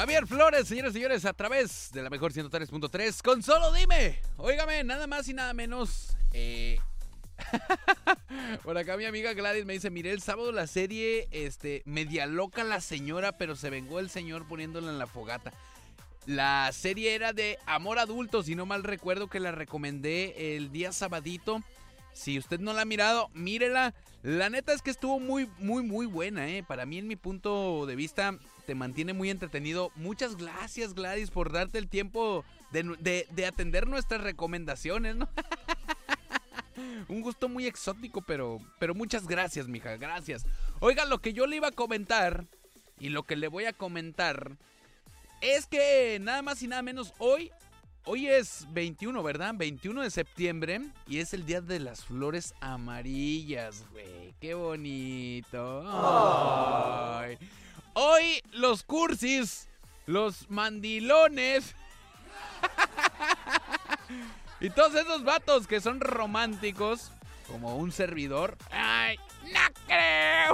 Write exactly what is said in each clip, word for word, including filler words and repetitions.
Javier Flores, señores y señores, a través de la mejor ciento tres punto tres, con Solo Dime. Óigame, nada más y nada menos. Eh... Por acá mi amiga Gladys me dice: miré el sábado la serie, este, media loca la señora, pero se vengó el señor poniéndola en la fogata. La serie era de amor adulto, si no mal recuerdo, que la recomendé el día sabadito. Si usted no la ha mirado, mírela. La neta es que estuvo muy, muy, muy buena, ¿eh? Para mí, en mi punto de vista, te mantiene muy entretenido. Muchas gracias, Gladys, por darte el tiempo de, de, de atender nuestras recomendaciones, ¿no? Un gusto muy exótico, pero, pero muchas gracias, mija, gracias. Oiga, lo que yo le iba a comentar y lo que le voy a comentar es que nada más y nada menos hoy... Hoy es veintiuno, ¿verdad? veintiuno de septiembre y es el día de las flores amarillas, güey. ¡Qué bonito! Ay. Hoy los cursis, los mandilones y todos esos vatos que son románticos, como un servidor. ¡Ay! ¡No creo!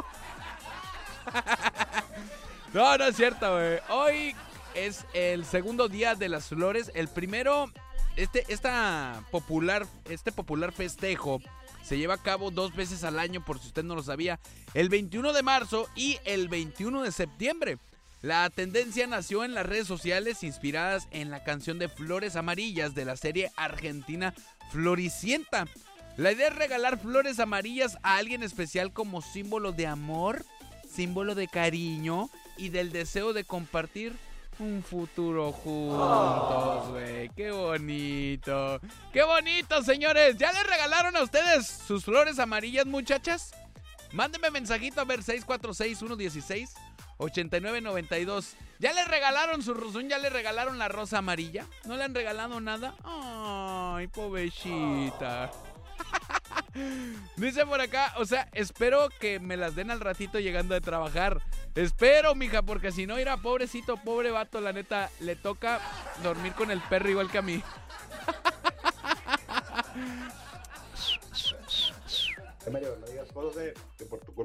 No, no es cierto, güey. Hoy... es el segundo día de las flores. El primero, este, esta popular, este popular festejo se lleva a cabo dos veces al año, por si usted no lo sabía. El veintiuno de marzo y el veintiuno de septiembre. La tendencia nació en las redes sociales inspiradas en la canción de Flores Amarillas de la serie argentina Floricienta. La idea es regalar flores amarillas a alguien especial como símbolo de amor, símbolo de cariño y del deseo de compartir un futuro juntos, güey. ¡Qué bonito! ¡Qué bonito, señores! ¿Ya les regalaron a ustedes sus flores amarillas, muchachas? Mándenme mensajito a ver, seis cuatro seis, uno uno seis, ocho nueve nueve dos. ¿Ya les regalaron su rosón? ¿Ya les regalaron la rosa amarilla? ¿No le han regalado nada? ¡Ay, pobrecita! Dice por acá, o sea, espero que me las den al ratito llegando a trabajar. Espero, mija, porque si no, irá, pobrecito, pobre vato, la neta, le toca dormir con el perro igual que a mí. Mario, no digas cosas de que por tu culpa